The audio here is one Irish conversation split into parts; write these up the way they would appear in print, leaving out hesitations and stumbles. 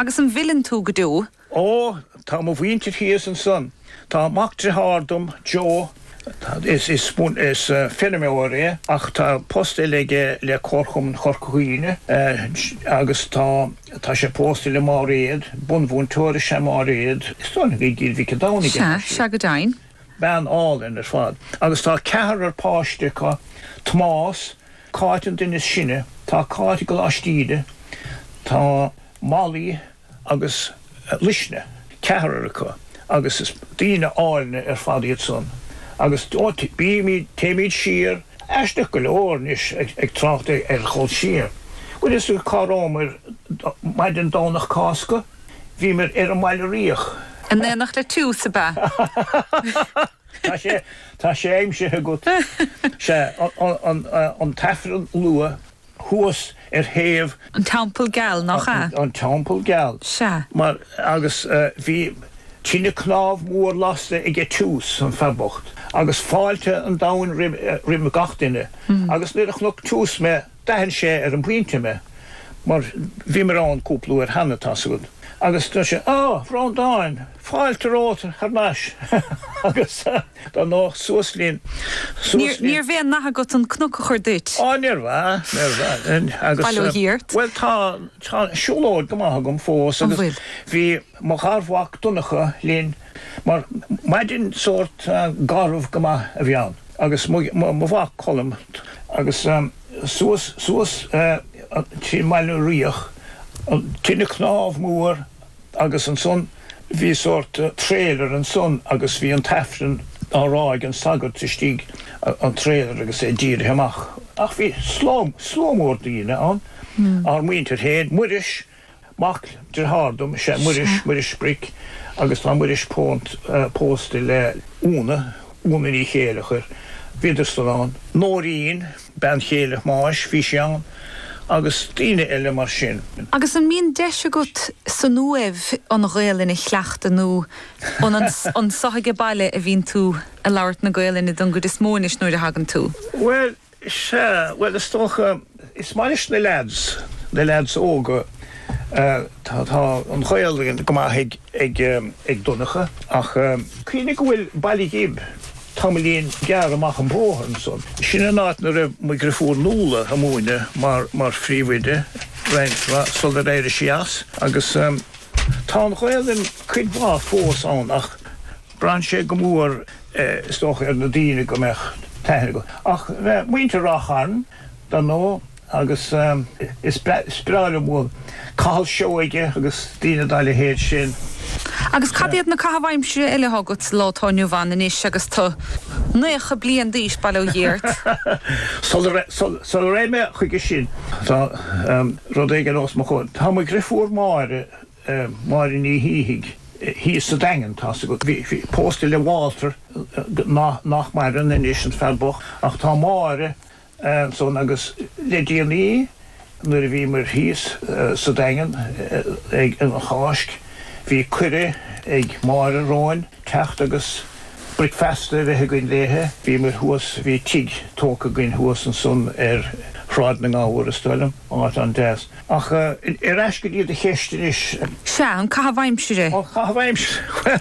Agus an bhilin tú go dú? Ó, tá mo bhaintir híos an son. Tá machtar hardum, Joe, is fenimóir ach tá postéige le corchum chorcuíine agus tá sé postil le má réad, bunbhúntóir sé má réad, istána gír bhí dánig. Se go dain. Ben áin ar fad. Agus tá cehar páistecha Tomás, cáitin duine sinne, tá cáiti go láistíide, tá Mali agus lisne, ceharacha, agus is díine áilne ar fadiad son. Agus bí téimiid sir, eiste go leornis ag trácht ar chol sir. Gwyd is yw carómar maid yn dánach casca, fi myr ar y mael rích. Yn enach le tú sa ba? Ta sé aimse hygut. Se, an tafr lua, hús hef. An tampel gal nach a? An tampel gal. Se. Maar agus fi tíne knáf mór laste ige tús an ferbocht. Agus fáilte an dain rim gachtinne. Agus nidach nog tús me dahin sé an bwinte me. Maar vi mer an kúplu hanne tasgud. Agus tu sé, frán dain, fáilte róta, harnas. Agus da noch soslín. Níor bhéan nach a got an knocka chur dit? Nirva. Bailú hírt? Well, tá siúlóid gomach gom fós. Agus vi mo harfwach dunnacha lín. Maar maidin soort garf gomach a bhían. Agus mo bhach colm. Agus soos tí mailú riach. Tíne knáf mór. Agus an son, vi sort trailer an son, agus vi an tafren a ráig an sagad til stig an trailer agus dír hemach. Ach vi slómór díne an, ar mwyntir hen, muirish, mak dyr hardum, sé muirish brik, agus tá muirish post le úna í chéalachar, viderstal an, nórín, ben chéalach máis, fisian, agus tíine eile mar sin. Agus an mín deise got san nuamh an ghaelin I chleachta nó an saige baile a bhín tú a labhart na ghaelin I don go is mónis nuair a hagan tú? Well, is toch is manis na lads óga tá an ghaelin gomach ag donnacha ach cínig bhfuil bailí gib Tamelín gear amach an bóhan son. Sinna náit na raibh migrafór núla a múine mar fríomhide reinfra sol a réire sias agus tá an ghaelin cuid bá fós an ach bran sé go mór stoch ar na díine go meach teithne go. Ach muinte rachan dan nó agus is spráile mór cáil seoige agus díine daile héad sin. Agus cadíad na cahaimse eile hagat látáinniu bhain in is agus tá nucha blian díos bailú hírt. Sol réime chuige sin tá rud éige os mo chun. Tá mo grifúr mar in í híhig. Hí sa dagen tá go hí post le Walter nach mar an is an ferboch ach tá máre son agus le díanaí nuair a bhí mar híos sa dagen ag an cháisc. Bhí cuire ag mar an ráin, cecht agus bricfesta bheithe goin léthe, bhí mar thuas bhí tig tóca goin thuas an son chrád na ngáhúr a stoilm, áit an des. Ach, eisce iad a cheistin is... Se, an cahaimsire? O, cahaimsire.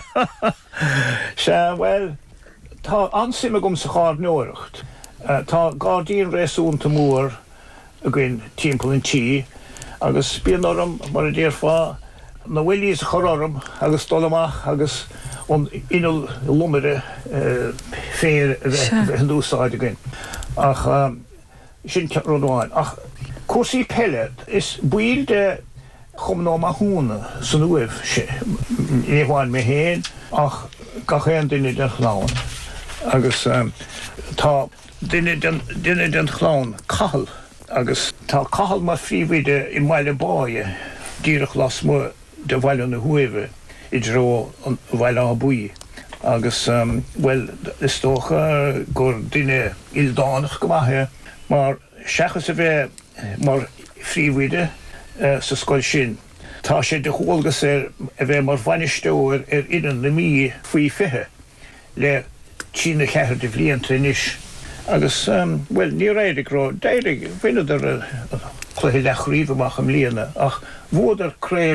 Se, well, tá ansima gom sa chád nóireacht. Tá gádín réasúnta mór a goin timppel an tí, agus bíon orm mar a déir fá, na bhfuil is chorarm agus stolamach agus inul lumire fér dúsáid again. Ach sin rodháin. Ach cuasaí pellet is buil de chum ná ma húna san uamh éháin me héin ach gachéan duine den chláin. Agus tá duine den chláin cahal agus tá cahal mar fríomhide I maile báie díreach las mu de bhaile na huamh I dró bhaile a buí. Agus, well, is toch gur duine ildánach go maithe, mar seachas a bheith mar fríomhide sa scoil sin. Tá sé de chóilgas a bheith mar bhainisteoir inan na mí faoi fithe le tína cheithre de bhlianta inis. Agus, well, ní réidir rá, deirig, bhuiineadar chluiche lechríomh amach am líana, ach bhódar